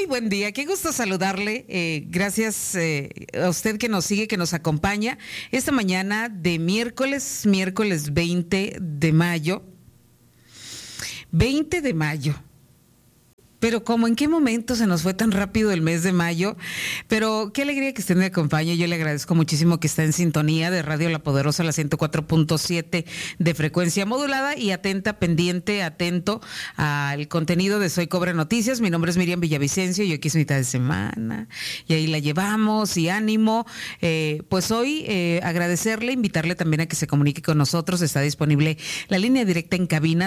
Muy buen día, qué gusto saludarle. Gracias a usted que nos sigue, que nos acompaña esta mañana de miércoles 20 de mayo. 20 de mayo. Pero como en qué momento se nos fue tan rápido el mes de mayo, pero qué alegría que usted me acompañe. Yo le agradezco muchísimo que está en sintonía de Radio La Poderosa, la 104.7 de frecuencia modulada y pendiente, atento al contenido de Soy Cobre Noticias. Mi nombre es Miriam Villavicencio y aquí es mitad de semana y ahí la llevamos y ánimo. Pues hoy agradecerle, invitarle también a que se comunique con nosotros. Está disponible la línea directa en cabina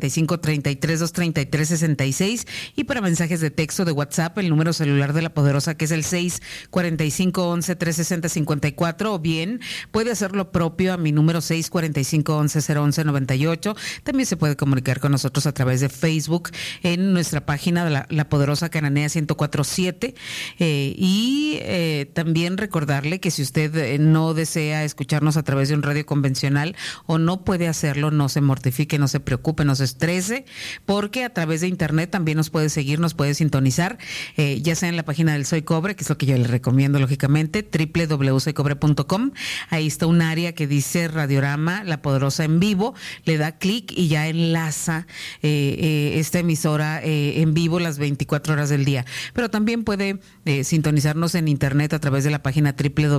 645-33-233-66 y para mensajes de texto de WhatsApp, el número celular de La Poderosa, que es el 645-11-360-54, o bien puede hacer lo propio a mi número 645-11-011-98. También se puede comunicar con nosotros a través de Facebook en nuestra página de La Poderosa Cananea 104.7, y también recordarle que si usted no desea escucharnos a través de un radio convencional o no puede hacerlo, no se mortifique, no se preocupe, no se estrese, porque a través de internet también nos puede seguir, nos puede sintonizar, ya sea en la página del Soy Cobre, que es lo que yo le recomiendo lógicamente, www.soycobre.com. Ahí está un área que dice Radiorama La Poderosa en vivo, le da clic y ya enlaza esta emisora en vivo las 24 horas del día. Pero también puede sintonizarnos en internet a través de la página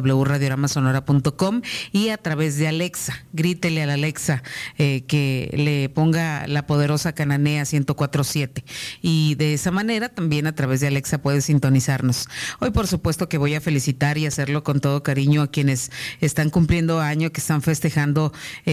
www.radioramasonora.com y a través de Alexa. Grítele a la Alexa que le ponga La Poderosa Cananea 104.7, y de esa manera también a través de Alexa puede sintonizarnos. Hoy por supuesto que voy a felicitar y hacerlo con todo cariño a quienes están cumpliendo año, que están festejando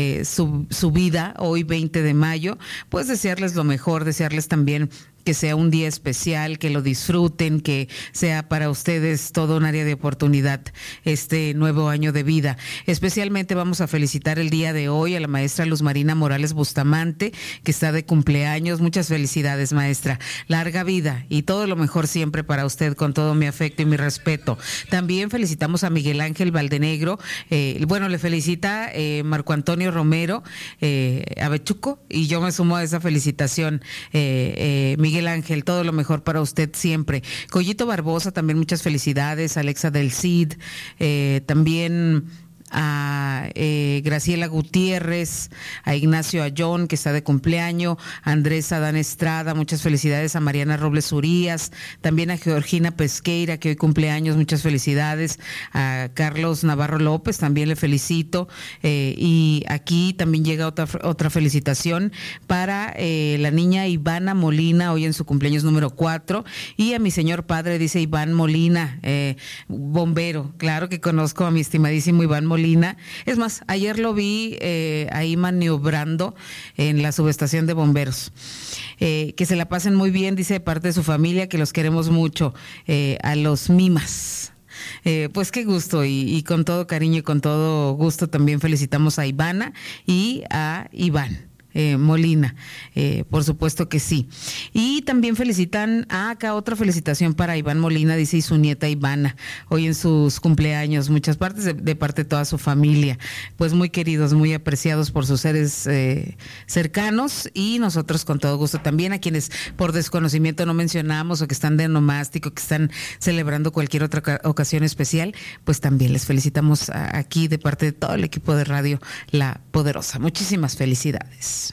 su vida hoy 20 de mayo, pues desearles lo mejor, desearles también que sea un día especial, que lo disfruten, que sea para ustedes todo un área de oportunidad este nuevo año de vida. Especialmente vamos a felicitar el día de hoy a la maestra Luz Marina Morales Bustamante, que está de cumpleaños. Muchas felicidades, maestra. Larga vida y todo lo mejor siempre para usted, con todo mi afecto y mi respeto. También felicitamos a Miguel Ángel Valdenegro. Le felicita Marco Antonio Romero Avechuco, y yo me sumo a esa felicitación. Miguel Ángel, todo lo mejor para usted siempre. Collito Barbosa, también muchas felicidades. Alexa del Cid, también a Graciela Gutiérrez, a Ignacio Ayón, que está de cumpleaños, a Andrés Adán Estrada, muchas felicidades, a Mariana Robles Urías, también a Georgina Pesqueira, que hoy cumpleaños, muchas felicidades, a Carlos Navarro López, también le felicito, y aquí también llega otra felicitación para la niña Ivana Molina, hoy en su cumpleaños número 4, y a mi señor padre, dice Iván Molina, bombero, claro que conozco a mi estimadísimo Iván Molina. Es más, ayer lo vi ahí maniobrando en la subestación de bomberos. Que se la pasen muy bien, dice de parte de su familia, que los queremos mucho, a los Mimas. Pues qué gusto, y con todo cariño y con todo gusto también felicitamos a Ivana y a Iván Molina, por supuesto que sí. Y también felicitan, acá otra felicitación para Iván Molina, dice, y su nieta Ivana, hoy en sus cumpleaños, muchas partes de parte de toda su familia, pues muy queridos, muy apreciados por sus seres cercanos, y nosotros con todo gusto también a quienes por desconocimiento no mencionamos, o que están de onomástico, que están celebrando cualquier otra ocasión especial, pues también les felicitamos aquí de parte de todo el equipo de Radio La Poderosa. Muchísimas felicidades.